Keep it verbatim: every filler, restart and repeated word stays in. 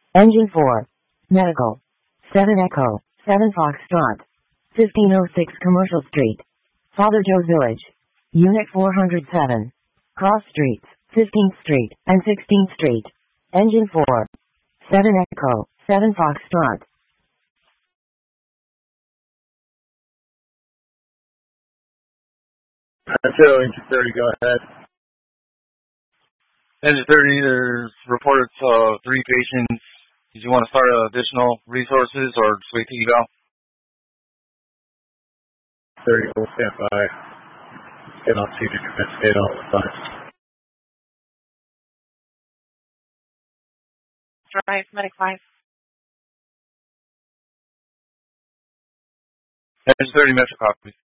Engine four. Medical. seven Echo. seven Foxtrot. fifteen oh six Commercial Street. Father Joe's Village. Unit four hundred seven. Cross Streets, fifteenth Street, and sixteenth Street. Engine four. seven Echo. seven Foxtrot. Joe, Engine thirty, go ahead. Engine thirty, there's reported uh, three patients. Did you want to start additional resources or just wait till eval? thirty, will stand by. Get on scene to investigate all the signs. Drive, Medic five. Engine thirty, Metro copy.